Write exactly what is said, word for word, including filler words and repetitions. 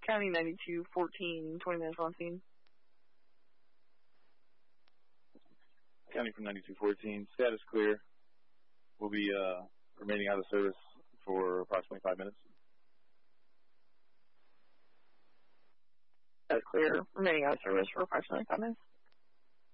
County ninety-two fourteen, twenty minutes on scene. County from ninety-two fourteen, status clear. We'll be uh, remaining out of service for approximately five minutes. Status clear, remaining out of service for approximately five minutes.